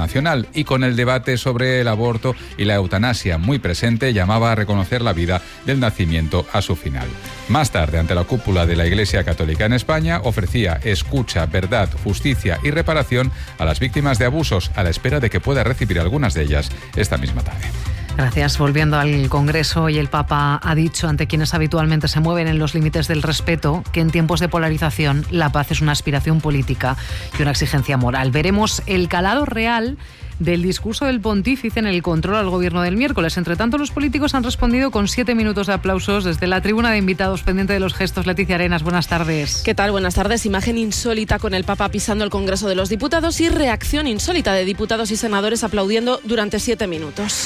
internacional y con el debate sobre el aborto y la eutanasia muy presente, llamaba a reconocer la vida del nacimiento a su final. Más tarde, ante la cúpula de la Iglesia Católica en España, ofrecía escucha, verdad, justicia y reparación a las víctimas de abusos, a la espera de que pueda recibir algunas de ellas esta misma tarde. Gracias. Volviendo al Congreso, y el Papa ha dicho ante quienes habitualmente se mueven en los límites del respeto que en tiempos de polarización la paz es una aspiración política y una exigencia moral. Veremos el calado real del discurso del pontífice en el control al gobierno del miércoles. Entre tanto, los políticos han respondido con 7 minutos de aplausos desde la tribuna de invitados, pendiente de los gestos. Leticia Arenas, buenas tardes. ¿Qué tal? Buenas tardes. Imagen insólita con el Papa pisando el Congreso de los Diputados y reacción insólita de diputados y senadores aplaudiendo durante 7 minutos.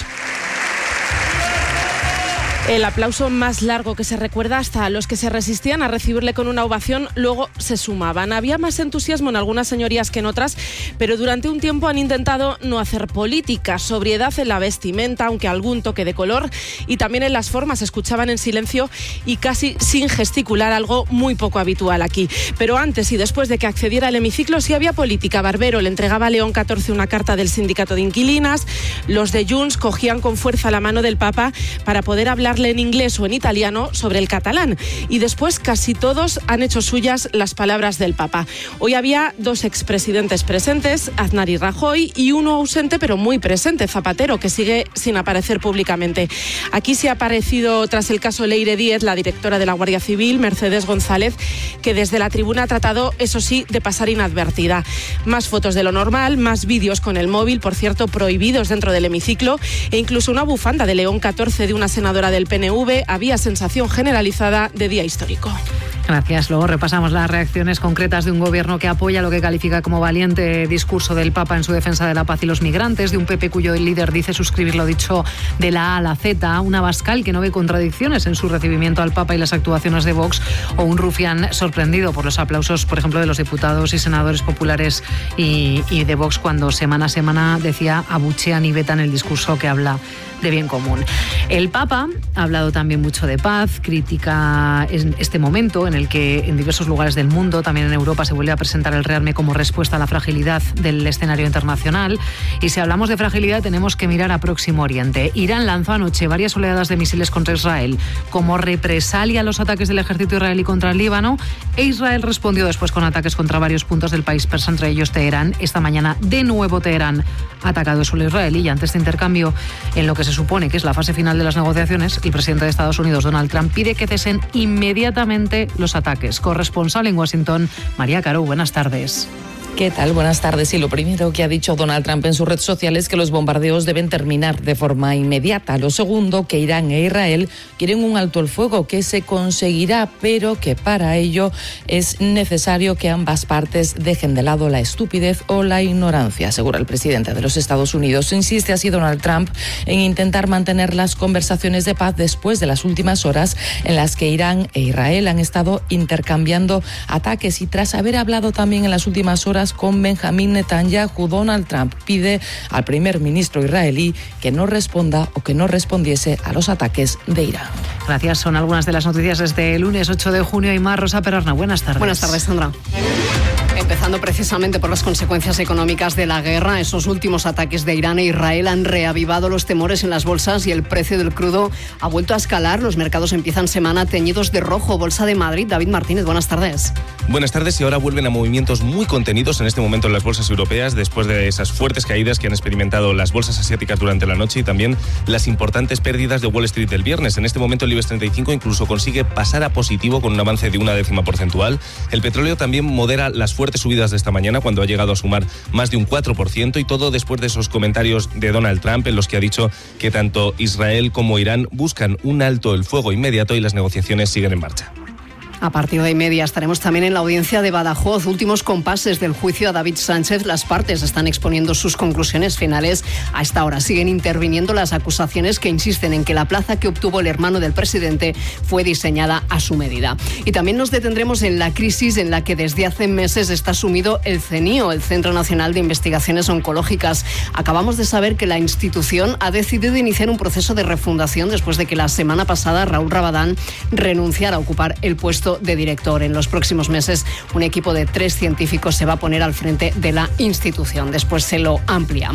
El aplauso más largo que se recuerda, hasta los que se resistían a recibirle con una ovación luego se sumaban. Había más entusiasmo en algunas señorías que en otras, pero durante un tiempo han intentado no hacer política, sobriedad en la vestimenta, aunque algún toque de color, y también en las formas. Escuchaban en silencio y casi sin gesticular, algo muy poco habitual aquí. Pero antes y después de que accediera al hemiciclo sí había política. Barbero le entregaba a León XIV una carta del sindicato de inquilinas, los de Junts cogían con fuerza la mano del Papa para poder hablar en inglés o en italiano sobre el catalán, y después casi todos han hecho suyas las palabras del Papa. Hoy había 2 expresidentes presentes, Aznar y Rajoy, y uno ausente pero muy presente, Zapatero, que sigue sin aparecer públicamente. Aquí sí ha aparecido, tras el caso Leire Díez, la directora de la Guardia Civil, Mercedes González, que desde la tribuna ha tratado, eso sí, de pasar inadvertida. Más fotos de lo normal, más vídeos con el móvil, por cierto, prohibidos dentro del hemiciclo, e incluso una bufanda de León XIV de una senadora del PNV. Había sensación generalizada de día histórico. Gracias. Luego repasamos las reacciones concretas de un gobierno que apoya lo que califica como valiente discurso del Papa en su defensa de la paz y los migrantes, de un PP cuyo líder dice suscribir lo dicho de la A a la Z, un Abascal que no ve contradicciones en su recibimiento al Papa y las actuaciones de Vox, o un Rufián sorprendido por los aplausos, por ejemplo, de los diputados y senadores populares y de Vox, cuando semana a semana decía abuchean y vetan el discurso que habla de bien común. El Papa ha hablado también mucho de paz, critica este momento en el que en diversos lugares del mundo, también en Europa, se vuelve a presentar el rearme como respuesta a la fragilidad del escenario internacional. Y si hablamos de fragilidad, tenemos que mirar a Próximo Oriente. Irán lanzó anoche varias oleadas de misiles contra Israel como represalia a los ataques del ejército israelí contra el Líbano, e Israel respondió después con ataques contra varios puntos del país persa, entre ellos Teherán. Esta mañana, de nuevo, Teherán ha atacado el suelo israelí, y ante este intercambio, en lo que se supone que es la fase final de las negociaciones, el presidente de Estados Unidos, Donald Trump, pide que cesen inmediatamente los ataques. Corresponsal en Washington, María Caro, buenas tardes. ¿Qué tal? Buenas tardes. Y lo primero que ha dicho Donald Trump en su red social es que los bombardeos deben terminar de forma inmediata. Lo segundo, que Irán e Israel quieren un alto el fuego que se conseguirá, pero que para ello es necesario que ambas partes dejen de lado la estupidez o la ignorancia, asegura el presidente de los Estados Unidos. Insiste así Donald Trump en intentar mantener las conversaciones de paz después de las últimas horas en las que Irán e Israel han estado intercambiando ataques, y tras haber hablado también en las últimas horas con Benjamín Netanyahu, Donald Trump pide al primer ministro israelí que no responda o que no respondiese a los ataques de Irán. Gracias. Son algunas de las noticias desde el lunes 8 de junio y más. Rosa Perarna, buenas tardes. Buenas tardes, Sandra. Empezando precisamente por las consecuencias económicas de la guerra, esos últimos ataques de Irán e Israel han reavivado los temores en las bolsas y el precio del crudo ha vuelto a escalar. Los mercados empiezan semana teñidos de rojo. Bolsa de Madrid, David Martínez, buenas tardes. Buenas tardes. Y ahora vuelven a movimientos muy contenidos en este momento en las bolsas europeas, después de esas fuertes caídas que han experimentado las bolsas asiáticas durante la noche y también las importantes pérdidas de Wall Street del viernes. En este momento el IBEX 35 incluso consigue pasar a positivo con un avance de 0,1 porcentual. El petróleo también modera las fuertes subidas de esta mañana, cuando ha llegado a sumar más de un 4%, y todo después de esos comentarios de Donald Trump en los que ha dicho que tanto Israel como Irán buscan un alto el fuego inmediato y las negociaciones siguen en marcha. A partir de 1:30 estaremos también en la audiencia de Badajoz. Últimos compases del juicio a David Sánchez. Las partes están exponiendo sus conclusiones finales. A esta hora siguen interviniendo las acusaciones que insisten en que la plaza que obtuvo el hermano del presidente fue diseñada a su medida. Y también nos detendremos en la crisis en la que desde hace meses está sumido el CNIO, el Centro Nacional de Investigaciones Oncológicas. Acabamos de saber que la institución ha decidido iniciar un proceso de refundación después de que la semana pasada Raúl Rabadán renunciara a ocupar el puesto de director. En los próximos meses, un equipo de 3 científicos se va a poner al frente de la institución. Después se lo ampliamos.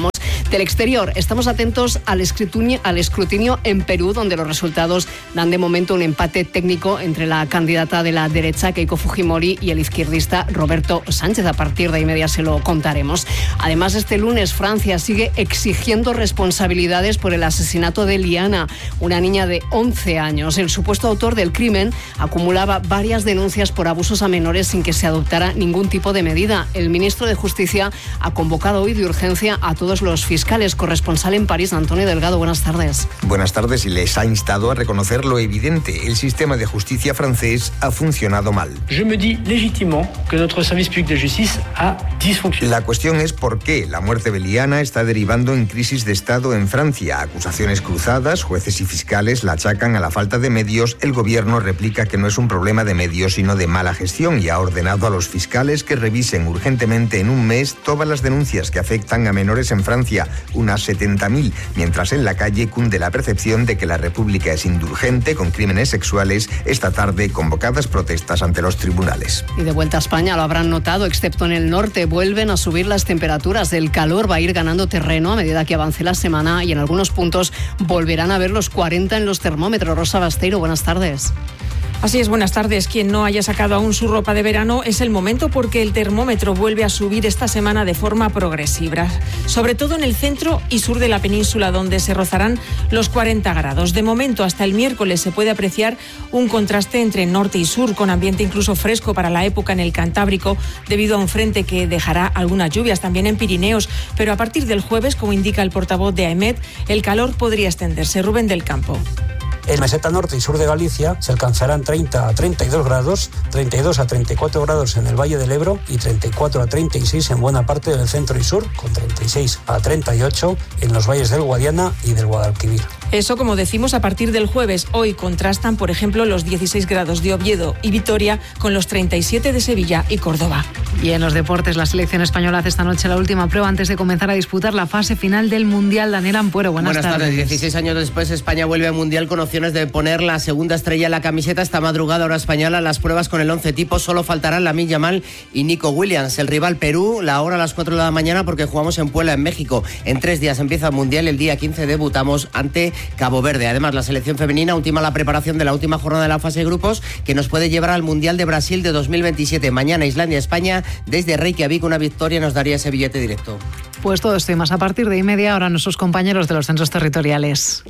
Del exterior, estamos atentos al escrutinio en Perú, donde los resultados dan de momento un empate técnico entre la candidata de la derecha, Keiko Fujimori, y el izquierdista Roberto Sánchez. A partir de ahí media se lo contaremos. Además, este lunes Francia sigue exigiendo responsabilidades por el asesinato de Liana, una niña de 11 años. El supuesto autor del crimen acumulaba varias denuncias por abusos a menores sin que se adoptara ningún tipo de medida. El ministro de Justicia ha convocado hoy de urgencia a todos los fiscales. Corresponsal en París, Antonio Delgado, buenas tardes. Buenas tardes, y les ha instado a reconocer lo evidente: el sistema de justicia francés ha funcionado mal. Je me dis légitimement que notre service public de justice a dysfonctionné. La cuestión es por qué la muerte de Liana está derivando en crisis de Estado en Francia. Acusaciones cruzadas, jueces y fiscales la achacan a la falta de medios. El gobierno replica que no es un problema de medios, sino de mala gestión, y ha ordenado a los fiscales que revisen urgentemente en un mes todas las denuncias que afectan a menores en Francia, unas 70.000, mientras en la calle cunde la percepción de que la República es indulgente con crímenes sexuales. Esta tarde, convocadas protestas ante los tribunales. Y de vuelta a España, lo habrán notado, excepto en el norte, vuelven a subir las temperaturas. El calor va a ir ganando terreno a medida que avance la semana, y en algunos puntos volverán a ver los 40 en los termómetros. Rosa Basteiro, buenas tardes. Así es, buenas tardes. Quien no haya sacado aún su ropa de verano, es el momento, porque el termómetro vuelve a subir esta semana de forma progresiva, sobre todo en el centro y sur de la península, donde se rozarán los 40 grados. De momento, hasta el miércoles se puede apreciar un contraste entre norte y sur, con ambiente incluso fresco para la época en el Cantábrico, debido a un frente que dejará algunas lluvias también en Pirineos. Pero a partir del jueves, como indica el portavoz de AEMET, el calor podría extenderse. Rubén del Campo. En meseta norte y sur de Galicia se alcanzarán 30 a 32 grados, 32 a 34 grados en el Valle del Ebro y 34 a 36 en buena parte del centro y sur, con 36 a 38 en los valles del Guadiana y del Guadalquivir. Eso, como decimos, a partir del jueves. Hoy contrastan, por ejemplo, los 16 grados de Oviedo y Vitoria con los 37 de Sevilla y Córdoba. Y en los deportes, la selección española hace esta noche la última prueba antes de comenzar a disputar la fase final del Mundial. Daniel Ampuero, buenas tardes. 16 años después, España vuelve al Mundial con opciones de poner la segunda estrella en la camiseta. Esta madrugada, hora española, las pruebas con el 11 tipo. Solo faltarán Lamine Yamal y Nico Williams. El rival Perú, la hora a las 4 de la mañana, porque jugamos en Puebla, en México. En 3 días empieza el Mundial. El día 15 debutamos ante Cabo Verde. Además, la selección femenina ultima la preparación de la última jornada de la fase de grupos, que nos puede llevar al Mundial de Brasil de 2027. Mañana, Islandia-España. Desde Reykjavik, una victoria nos daría ese billete directo. Pues todo esto y más a partir de media hora, nuestros compañeros de los centros territoriales.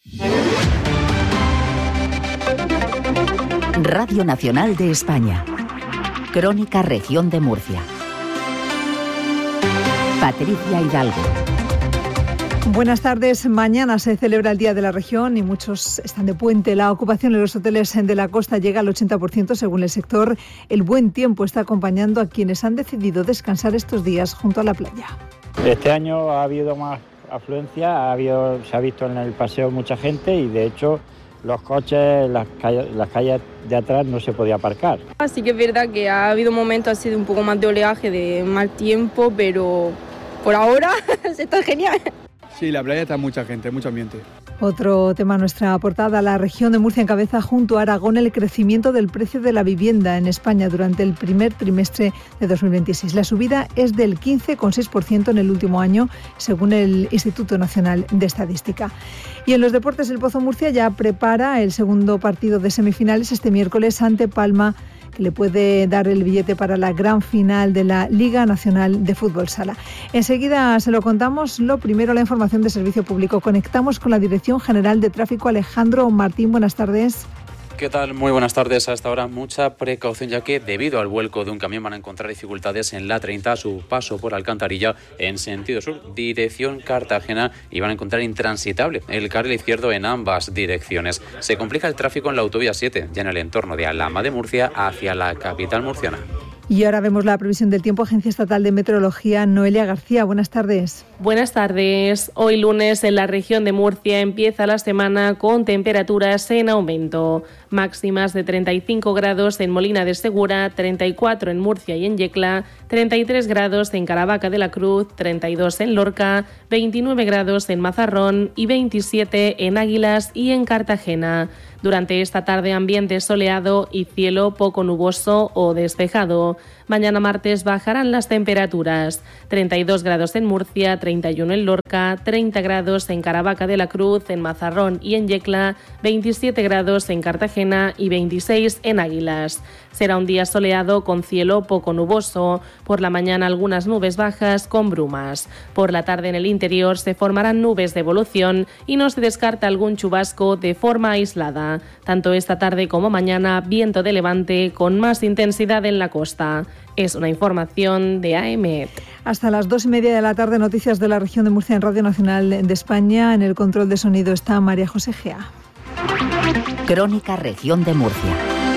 Radio Nacional de España. Crónica Región de Murcia. Patricia Hidalgo. Buenas tardes. Mañana se celebra el Día de la Región y muchos están de puente. La ocupación en los hoteles de la costa llega al 80% según el sector. El buen tiempo está acompañando a quienes han decidido descansar estos días junto a la playa. Este año ha habido más afluencia, se ha visto en el paseo mucha gente y de hecho los coches, las calles de atrás no se podía aparcar. Así que es verdad que ha habido momentos así de un poco más de oleaje, de mal tiempo, pero por ahora está genial. Sí, la playa está mucha gente, mucho ambiente. Otro tema en nuestra portada: la región de Murcia encabeza junto a Aragón el crecimiento del precio de la vivienda en España durante el primer trimestre de 2026. La subida es del 15,6% en el último año, según el Instituto Nacional de Estadística. Y en los deportes, el Pozo Murcia ya prepara el segundo partido de semifinales este miércoles ante Palma, que le puede dar el billete para la gran final de la Liga Nacional de Fútbol Sala. Enseguida se lo contamos. Lo primero, la información de servicio público. Conectamos con la Dirección General de Tráfico. Alejandro Martín, buenas tardes. ¿Qué tal? Muy buenas tardes. Hasta ahora mucha precaución, ya que debido al vuelco de un camión van a encontrar dificultades en la 30 a su paso por Alcantarilla en sentido sur, dirección Cartagena, y van a encontrar intransitable el carril izquierdo en ambas direcciones. Se complica el tráfico en la autovía 7, ya en el entorno de Alhama de Murcia hacia la capital murciana. Y ahora vemos la previsión del tiempo. Agencia Estatal de Meteorología, Noelia García, buenas tardes. Buenas tardes. Hoy lunes en la región de Murcia empieza la semana con temperaturas en aumento. Máximas de 35 grados en Molina de Segura, 34 en Murcia y en Yecla, 33 grados en Caravaca de la Cruz, 32 en Lorca, 29 grados en Mazarrón y 27 en Águilas y en Cartagena. Durante esta tarde, ambiente soleado y cielo poco nuboso o despejado. Mañana martes bajarán las temperaturas. 32 grados en Murcia, 31 en Lorca, 30 grados en Caravaca de la Cruz, en Mazarrón y en Yecla, 27 grados en Cartagena y 26 en Águilas. Será un día soleado con cielo poco nuboso. Por la mañana algunas nubes bajas con brumas. Por la tarde en el interior se formarán nubes de evolución y no se descarta algún chubasco de forma aislada. Tanto esta tarde como mañana, viento de levante con más intensidad en la costa. Es una información de AEMET. Hasta las 2:30 de la tarde, noticias de la región de Murcia en Radio Nacional de España. En el control de sonido está María José Gea. Crónica Región de Murcia.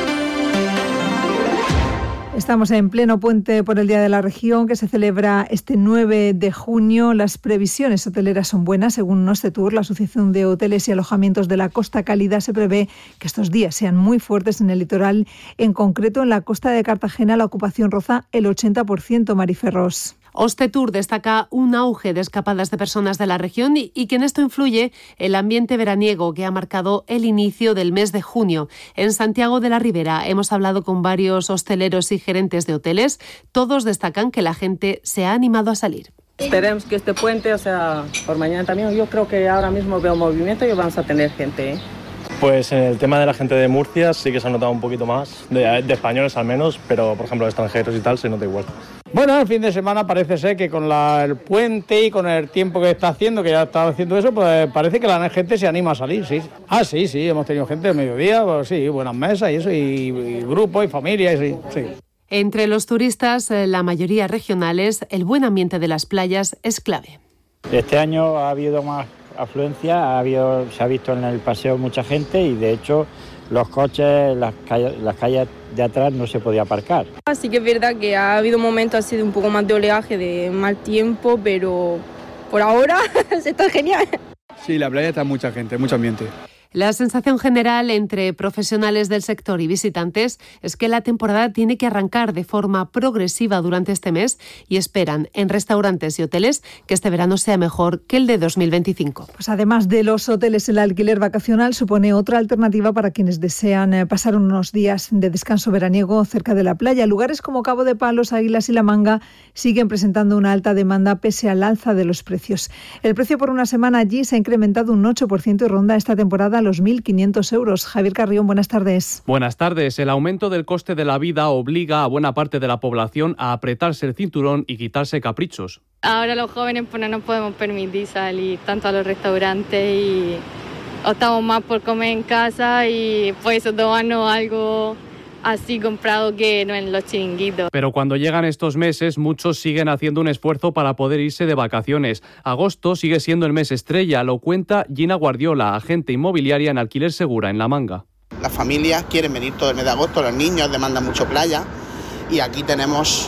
Estamos en pleno puente por el Día de la Región, que se celebra este 9 de junio. Las previsiones hoteleras son buenas. Según Ostetour, la Asociación de Hoteles y Alojamientos de la Costa Cálida, se prevé que estos días sean muy fuertes en el litoral. En concreto, en la costa de Cartagena, la ocupación roza el 80%, Mariferros. Ostetour destaca un auge de escapadas de personas de la región y que en esto influye el ambiente veraniego que ha marcado el inicio del mes de junio. En Santiago de la Ribera hemos hablado con varios hosteleros y gerentes de hoteles. Todos destacan que la gente se ha animado a salir. Esperemos que este puente, por mañana también, yo creo que ahora mismo veo movimiento y vamos a tener gente. Pues en el tema de la gente de Murcia sí que se ha notado un poquito más, de españoles al menos, pero por ejemplo de extranjeros y tal se nota igual. Bueno, el fin de semana parece ser que con el puente y con el tiempo que está haciendo, que ya está haciendo eso, pues parece que la gente se anima a salir, sí. Sí, hemos tenido gente de mediodía, pues sí, buenas mesas y eso, y grupos y familias, sí. Entre los turistas, la mayoría regionales, el buen ambiente de las playas es clave. Este año ha habido más afluencia, se ha visto en el paseo mucha gente y de hecho los coches, las calles de atrás no se podía aparcar. Así que es verdad que ha habido momentos así de un poco más de oleaje, de mal tiempo, pero por ahora se está genial. Sí, la playa está mucha gente, mucho ambiente. La sensación general entre profesionales del sector y visitantes es que la temporada tiene que arrancar de forma progresiva durante este mes y esperan en restaurantes y hoteles que este verano sea mejor que el de 2025. Pues además de los hoteles, el alquiler vacacional supone otra alternativa para quienes desean pasar unos días de descanso veraniego cerca de la playa. Lugares como Cabo de Palos, Águilas y La Manga siguen presentando una alta demanda pese al alza de los precios. El precio por una semana allí se ha incrementado un 8% y ronda esta temporada los 1.500 euros. Javier Carrión, buenas tardes. Buenas tardes. El aumento del coste de la vida obliga a buena parte de la población a apretarse el cinturón y quitarse caprichos. Ahora los jóvenes no nos podemos permitir salir tanto a los restaurantes y optamos más por comer en casa y pues tomarnos algo así comprado que no en los chiringuitos. Pero cuando llegan estos meses, muchos siguen haciendo un esfuerzo para poder irse de vacaciones. Agosto sigue siendo el mes estrella, lo cuenta Gina Guardiola, agente inmobiliaria en Alquiler Segura, en La Manga. Las familias quieren venir todo el mes de agosto, los niños demandan mucho playa y aquí tenemos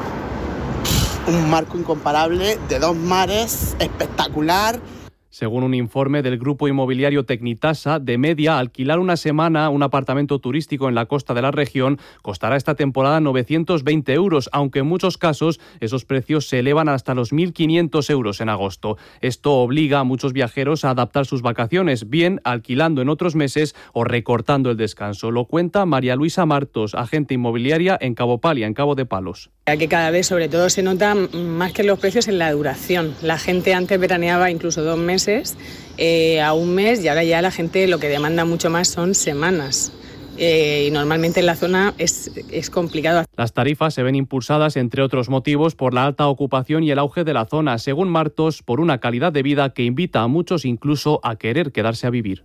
un marco incomparable de 2 mares espectacular. Según un informe del grupo inmobiliario Tecnitasa, de media, alquilar una semana un apartamento turístico en la costa de la región costará esta temporada 920 euros, aunque en muchos casos esos precios se elevan hasta los 1.500 euros en agosto. Esto obliga a muchos viajeros a adaptar sus vacaciones, bien alquilando en otros meses o recortando el descanso. Lo cuenta María Luisa Martos, agente inmobiliaria en Cabo Palia, en Cabo de Palos. Que cada vez, sobre todo, se nota más que los precios en la duración. La gente antes veraneaba incluso 2 meses a un mes y ahora ya la gente lo que demanda mucho más son semanas. Y normalmente en la zona es complicado. Las tarifas se ven impulsadas, entre otros motivos, por la alta ocupación y el auge de la zona, según Martos, por una calidad de vida que invita a muchos incluso a querer quedarse a vivir.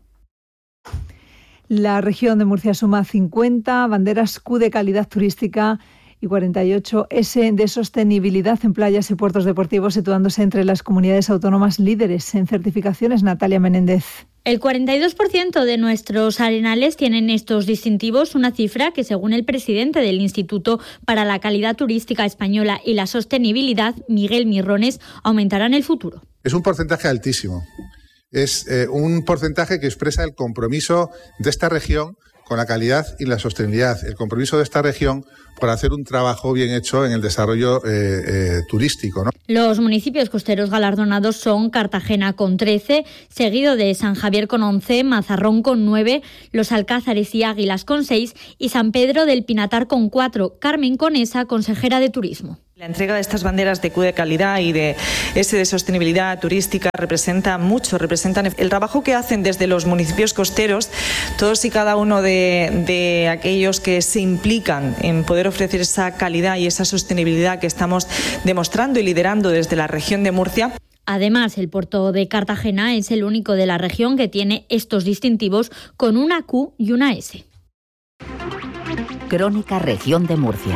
La región de Murcia suma 50 banderas Q de calidad turística y 48 S de sostenibilidad en playas y puertos deportivos, situándose entre las comunidades autónomas líderes en certificaciones. Natalia Menéndez. El 42% de nuestros arenales tienen estos distintivos, una cifra que, según el presidente del Instituto para la Calidad Turística Española y la Sostenibilidad, Miguel Mirrones, aumentará en el futuro. Es un porcentaje altísimo. Es un porcentaje que expresa el compromiso de esta región con la calidad y la sostenibilidad, el compromiso de esta región por hacer un trabajo bien hecho en el desarrollo turístico, ¿no? Los municipios costeros galardonados son Cartagena con 13, seguido de San Javier con 11, Mazarrón con 9, Los Alcázares y Águilas con 6 y San Pedro del Pinatar con 4. Carmen Conesa, consejera de Turismo. La entrega de estas banderas de Q de calidad y de sostenibilidad turística representan el trabajo que hacen desde los municipios costeros, todos y cada uno de aquellos que se implican en poder ofrecer esa calidad y esa sostenibilidad que estamos demostrando y liderando desde la región de Murcia. Además, el puerto de Cartagena es el único de la región que tiene estos distintivos con una Q y una S. Crónica Región de Murcia.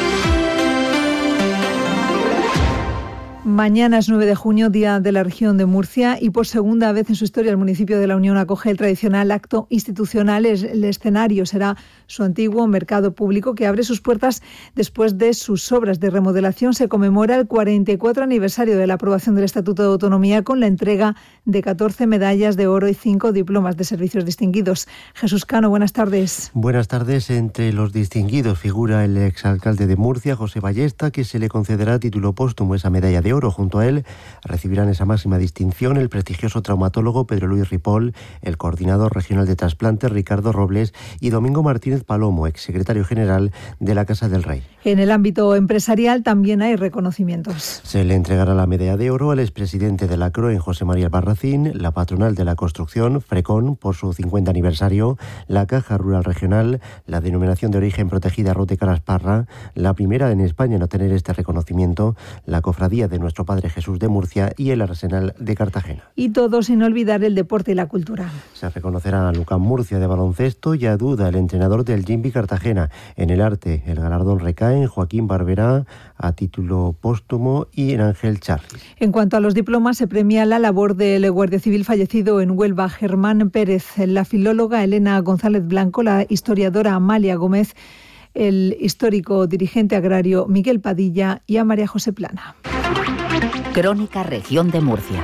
Mañana es 9 de junio, Día de la Región de Murcia, y por segunda vez en su historia el municipio de La Unión acoge el tradicional acto institucional. El escenario será su antiguo mercado público, que abre sus puertas después de sus obras de remodelación. Se conmemora el 44 aniversario de la aprobación del Estatuto de Autonomía con la entrega de 14 medallas de oro y 5 diplomas de servicios distinguidos. Jesús Cano, buenas tardes. Buenas tardes. Entre los distinguidos figura el exalcalde de Murcia, José Ballesta, que se le concederá a título póstumo esa medalla de oro. Junto a él recibirán esa máxima distinción el prestigioso traumatólogo Pedro Luis Ripoll, el coordinador regional de trasplantes Ricardo Robles y Domingo Martínez Palomo, exsecretario general de la Casa del Rey. En el ámbito empresarial también hay reconocimientos. Se le entregará la medalla de oro al expresidente de la CROEN, José María Albarracín, la patronal de la construcción, Frecon, por su 50 aniversario, la Caja Rural Regional, la denominación de origen protegida Rote Calasparra, la primera en España en obtener este reconocimiento, la Cofradía de Nuestro Padre Jesús de Murcia y el Arsenal de Cartagena. Y todo sin olvidar el deporte y la cultura. Se reconocerá a Lucán Murcia de baloncesto y a Duda, el entrenador del Jimby Cartagena. En el arte, el galardón recae en Joaquín Barberá a título póstumo y en Ángel Charri. En cuanto a los diplomas, se premia la labor del guardia civil fallecido en Huelva, Germán Pérez, la filóloga Elena González Blanco, la historiadora Amalia Gómez, el histórico dirigente agrario Miguel Padilla y a María José Plana. Crónica Región de Murcia.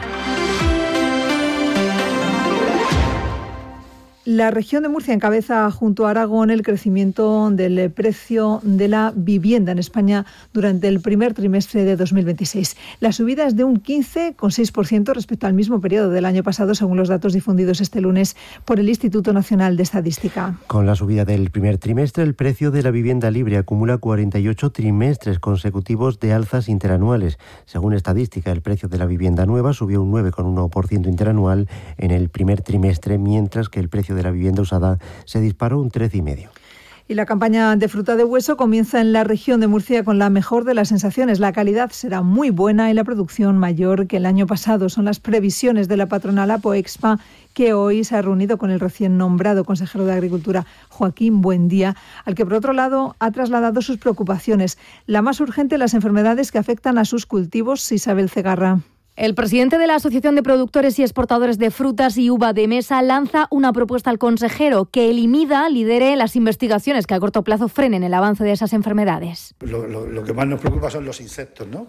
La región de Murcia encabeza junto a Aragón el crecimiento del precio de la vivienda en España durante el primer trimestre de 2026. La subida es de un 15,6% respecto al mismo periodo del año pasado, según los datos difundidos este lunes por el Instituto Nacional de Estadística. Con la subida del primer trimestre, el precio de la vivienda libre acumula 48 trimestres consecutivos de alzas interanuales. Según Estadística, el precio de la vivienda nueva subió un 9,1% interanual en el primer trimestre, mientras que el precio de la vivienda usada se disparó un 13,5%. Y la campaña de fruta de hueso comienza en la región de Murcia con la mejor de las sensaciones. La calidad será muy buena y la producción mayor que el año pasado. Son las previsiones de la patronal Apoexpa, que hoy se ha reunido con el recién nombrado consejero de Agricultura, Joaquín Buendía, al que por otro lado ha trasladado sus preocupaciones. La más urgente, las enfermedades que afectan a sus cultivos. Isabel Cegarra. El presidente de la Asociación de Productores y Exportadores de Frutas y Uva de Mesa lanza una propuesta al consejero que el IMIDA lidere las investigaciones que a corto plazo frenen el avance de esas enfermedades. Lo que más nos preocupa son los insectos, ¿no?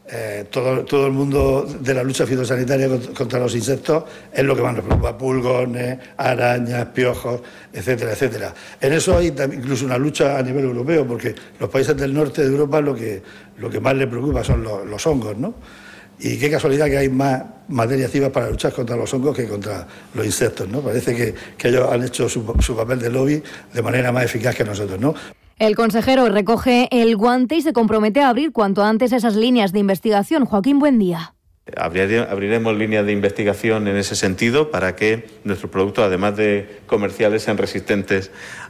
Todo el mundo de la lucha fitosanitaria contra los insectos es lo que más nos preocupa: pulgones, arañas, piojos, etcétera, etcétera. En eso hay incluso una lucha a nivel europeo, porque los países del norte de Europa lo que más les preocupa son los hongos, ¿no? Y qué casualidad que hay más materias activas para luchar contra los hongos que contra los insectos, ¿no? Parece que ellos han hecho su papel de lobby de manera más eficaz que nosotros, ¿no? El consejero recoge el guante y se compromete a abrir cuanto antes esas líneas de investigación. Joaquín Buendía. Abriremos líneas de investigación en ese sentido para que nuestros productos, además de comerciales, sean resistentes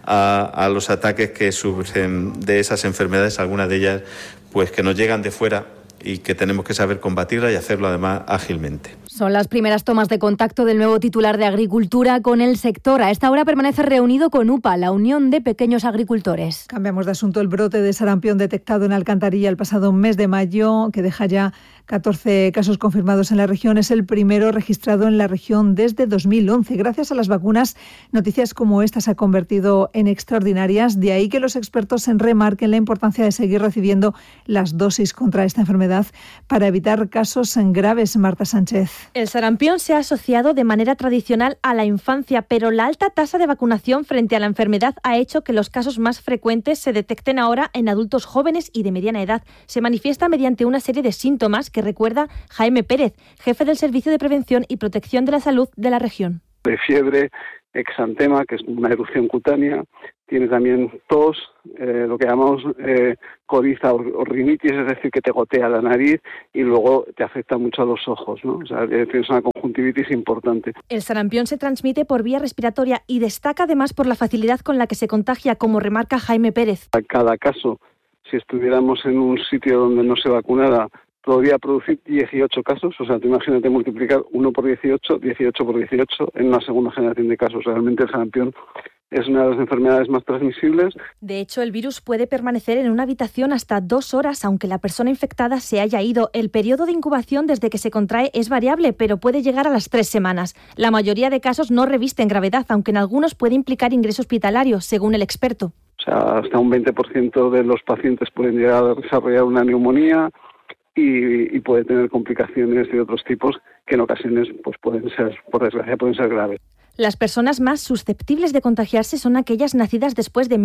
a los ataques que sufren de esas enfermedades, algunas de ellas pues que nos llegan de fuera y que tenemos que saber combatirla y hacerlo además ágilmente. Son las primeras tomas de contacto del nuevo titular de Agricultura con el sector. A esta hora permanece reunido con UPA, la Unión de Pequeños Agricultores. Cambiamos de asunto. El brote de sarampión detectado en Alcantarilla el pasado mes de mayo, que deja ya 14 casos confirmados en la región, es el primero registrado en la región desde 2011. Gracias a las vacunas, noticias como esta se han convertido en extraordinarias. De ahí que los expertos remarquen la importancia de seguir recibiendo las dosis contra esta enfermedad para evitar casos graves. Marta Sánchez. El sarampión se ha asociado de manera tradicional a la infancia, pero la alta tasa de vacunación frente a la enfermedad ha hecho que los casos más frecuentes se detecten ahora en adultos jóvenes y de mediana edad. Se manifiesta mediante una serie de síntomas que recuerda Jaime Pérez, jefe del Servicio de Prevención y Protección de la Salud de la región. De fiebre, exantema, que es una erupción cutánea, tiene también tos, lo que llamamos coriza o rinitis, es decir, que te gotea la nariz y luego te afecta mucho a los ojos, ¿no? O sea, tienes una conjuntivitis importante. El sarampión se transmite por vía respiratoria y destaca además por la facilidad con la que se contagia, como remarca Jaime Pérez. A cada caso, si estuviéramos en un sitio donde no se vacunara, podría producir 18 casos, o sea, tú imagínate multiplicar 1 por 18, 18 por 18 en una segunda generación de casos. Realmente el sarampión es una de las enfermedades más transmisibles. De hecho, el virus puede permanecer en una habitación hasta 2 horas, aunque la persona infectada se haya ido. El periodo de incubación desde que se contrae es variable, pero puede llegar a las 3 semanas. La mayoría de casos no revisten gravedad, aunque en algunos puede implicar ingreso hospitalario, según el experto. O sea, hasta un 20% de los pacientes pueden llegar a desarrollar una neumonía y puede tener complicaciones de otros tipos que en ocasiones pues pueden ser, por desgracia, pueden ser graves. Las personas más susceptibles de contagiarse son aquellas nacidas después de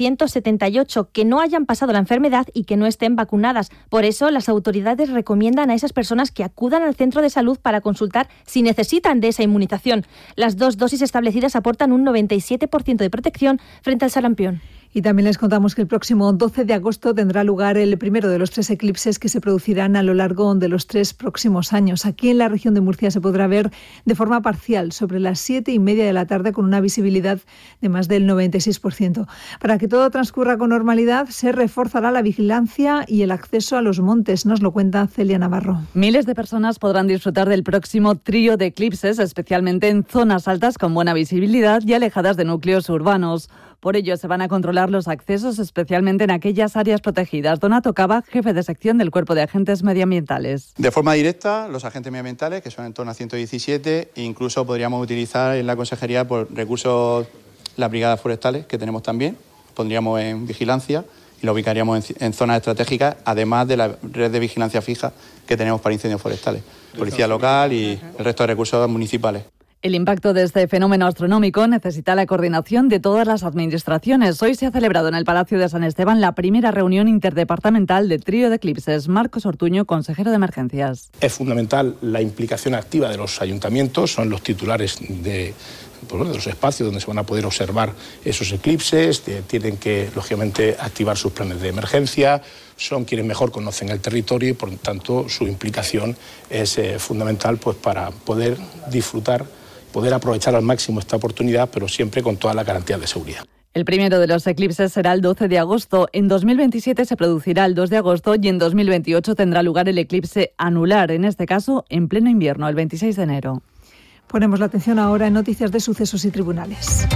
1978, que no hayan pasado la enfermedad y que no estén vacunadas. Por eso, las autoridades recomiendan a esas personas que acudan al centro de salud para consultar si necesitan de esa inmunización. Las 2 dosis establecidas aportan un 97% de protección frente al sarampión. Y también les contamos que el próximo 12 de agosto tendrá lugar el primero de los 3 eclipses que se producirán a lo largo de los 3 próximos años. Aquí en la región de Murcia se podrá ver de forma parcial sobre las 7:30 de la tarde con una visibilidad de más del 96%. Para que todo transcurra con normalidad se reforzará la vigilancia y el acceso a los montes. Nos lo cuenta Celia Navarro. Miles de personas podrán disfrutar del próximo trío de eclipses, especialmente en zonas altas con buena visibilidad y alejadas de núcleos urbanos. Por ello, se van a controlar los accesos, especialmente en aquellas áreas protegidas. Donato Cava, jefe de sección del Cuerpo de Agentes Medioambientales. De forma directa, los agentes medioambientales, que son en torno a 117, incluso podríamos utilizar en la consejería por recursos las brigadas forestales, que tenemos también, pondríamos en vigilancia y lo ubicaríamos en zonas estratégicas, además de la red de vigilancia fija que tenemos para incendios forestales. Policía local y el resto de recursos municipales. El impacto de este fenómeno astronómico necesita la coordinación de todas las administraciones. Hoy se ha celebrado en el Palacio de San Esteban la primera reunión interdepartamental de trío de eclipses. Marcos Ortuño, consejero de Emergencias. Es fundamental la implicación activa de los ayuntamientos, son los titulares de los espacios donde se van a poder observar esos eclipses, tienen que, lógicamente, activar sus planes de emergencia, son quienes mejor conocen el territorio y, por tanto, su implicación es fundamental pues, para poder disfrutar, poder aprovechar al máximo esta oportunidad, pero siempre con toda la garantía de seguridad. El primero de los eclipses será el 12 de agosto. En 2027 se producirá el 2 de agosto y en 2028 tendrá lugar el eclipse anular, en este caso en pleno invierno, el 26 de enero. Ponemos la atención ahora en noticias de sucesos y tribunales.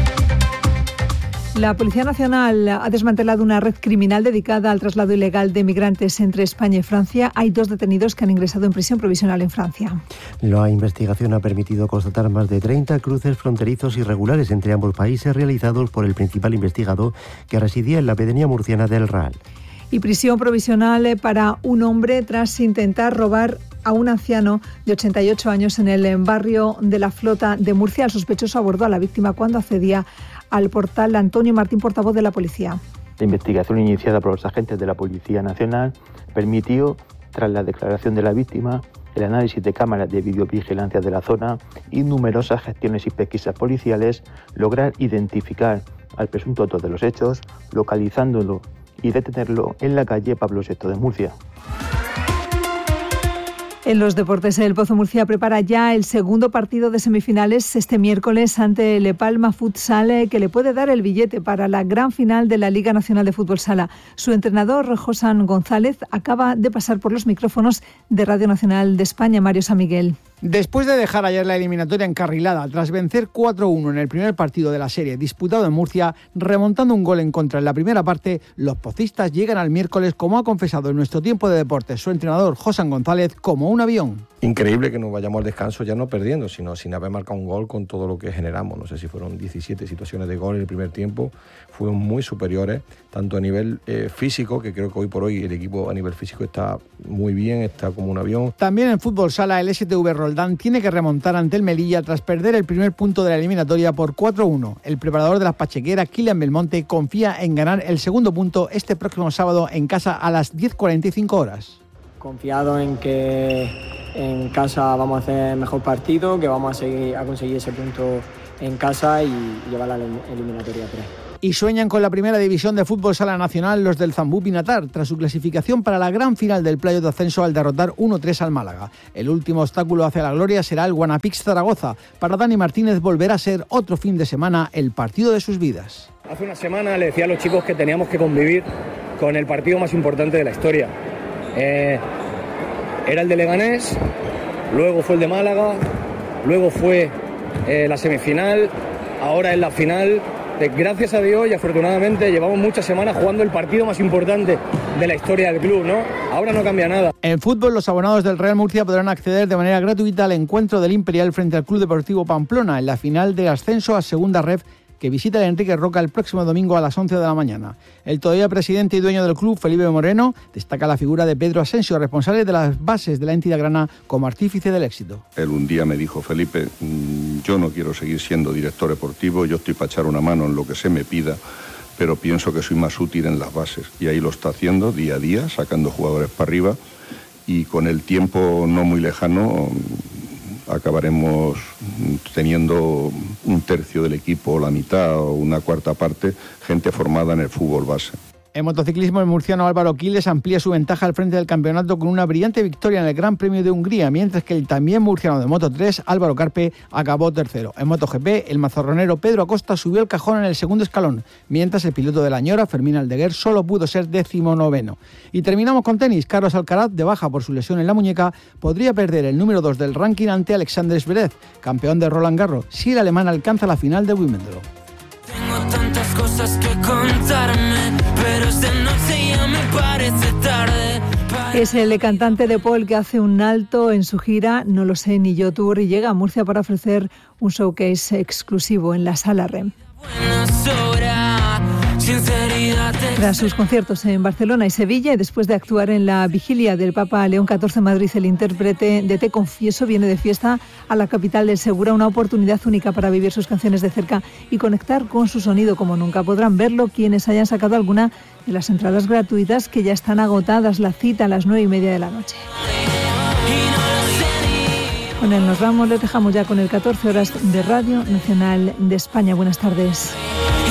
La Policía Nacional ha desmantelado una red criminal dedicada al traslado ilegal de migrantes entre España y Francia. Hay 2 detenidos que han ingresado en prisión provisional en Francia. La investigación ha permitido constatar más de 30 cruces fronterizos irregulares entre ambos países realizados por el principal investigado que residía en la pedanía murciana del Raal. Y prisión provisional para un hombre tras intentar robar a un anciano de 88 años en el barrio de la Flota de Murcia. El sospechoso abordó a la víctima cuando accedía al portal. Antonio Martín, portavoz de la policía. La investigación iniciada por los agentes de la Policía Nacional permitió, tras la declaración de la víctima, el análisis de cámaras de videovigilancia de la zona y numerosas gestiones y pesquisas policiales, lograr identificar al presunto autor de los hechos, localizándolo y detenerlo en la calle Pablo VI de Murcia. En los deportes, el Pozo Murcia prepara ya el segundo partido de semifinales este miércoles ante el Palma Futsal, que le puede dar el billete para la gran final de la Liga Nacional de Fútbol Sala. Su entrenador, Josan González, acaba de pasar por los micrófonos de Radio Nacional de España. Mario San Miguel. Después de dejar ayer la eliminatoria encarrilada, tras vencer 4-1 en el primer partido de la serie disputado en Murcia, remontando un gol en contra en la primera parte, los pocistas llegan al miércoles, como ha confesado en Nuestro Tiempo de Deportes su entrenador Josan González, como un avión. Increíble que nos vayamos al descanso ya no perdiendo, sino sin haber marcado un gol con todo lo que generamos. No sé si fueron 17 situaciones de gol en el primer tiempo, fueron muy superiores, tanto a nivel físico, que creo que hoy por hoy el equipo a nivel físico está muy bien, está como un avión. También en fútbol sala, el STV Rolda Roldán tiene que remontar ante el Melilla tras perder el primer punto de la eliminatoria por 4-1. El preparador de las pachequeras, Kylian Belmonte, confía en ganar el segundo punto este próximo sábado en casa a las 10:45 horas. Confiado en que en casa vamos a hacer mejor partido, que vamos a conseguir ese punto en casa y llevar la eliminatoria 3. Y sueñan con la primera división de fútbol sala nacional los del Zambú Pinatar, tras su clasificación para la gran final del playoff de ascenso al derrotar 1-3 al Málaga. El último obstáculo hacia la gloria será el Guanapix Zaragoza. Para Dani Martínez volverá a ser otro fin de semana el partido de sus vidas. Hace una semana le decía a los chicos que teníamos que convivir con el partido más importante de la historia. Era el de Leganés, luego fue el de Málaga, luego fue la semifinal, ahora es la final. Gracias a Dios y afortunadamente llevamos muchas semanas jugando el partido más importante de la historia del club, ¿no? Ahora no cambia nada. En fútbol, los abonados del Real Murcia podrán acceder de manera gratuita al encuentro del Imperial frente al Club Deportivo Pamplona en la final del ascenso a Segunda Ref, que visita el Enrique Roca el próximo domingo a las 11 de la mañana. El todavía presidente y dueño del club, Felipe Moreno, destaca la figura de Pedro Asensio, responsable de las bases de la entidad grana como artífice del éxito. Él un día me dijo: Felipe, yo no quiero seguir siendo director deportivo, yo estoy para echar una mano en lo que se me pida, pero pienso que soy más útil en las bases. Y ahí lo está haciendo día a día, sacando jugadores para arriba, y con el tiempo no muy lejano acabaremos teniendo un tercio del equipo, la mitad o una cuarta parte, gente formada en el fútbol base. En motociclismo, el murciano Álvaro Quiles amplía su ventaja al frente del campeonato con una brillante victoria en el Gran Premio de Hungría, mientras que el también murciano de Moto3, Álvaro Carpe, acabó tercero. En MotoGP, el mazorronero Pedro Acosta subió el cajón en el segundo escalón, mientras el piloto de la Ñora, Fermín Aldeguer, solo pudo ser 19º. Y terminamos con tenis. Carlos Alcaraz, de baja por su lesión en la muñeca, podría perder el número 2 del ranking ante Alexander Zverev, campeón de Roland Garros, si el alemán alcanza la final de Wimbledon. Tengo tantas cosas que contarme, pero esta noche ya me parece tarde. Es el cantante de Paul que hace un alto en su gira No lo sé ni yo tour y llega a Murcia para ofrecer un showcase exclusivo en la Sala REM. Tras sus conciertos en Barcelona y Sevilla y después de actuar en la vigilia del Papa León XIV en Madrid, el intérprete de Te Confieso viene de fiesta a la capital del Segura, una oportunidad única para vivir sus canciones de cerca y conectar con su sonido como nunca. Podrán verlo quienes hayan sacado alguna de las entradas gratuitas, que ya están agotadas. La cita a las 9:30 de la noche. Con él nos vamos, les dejamos ya con el 14 horas de Radio Nacional de España. Buenas tardes.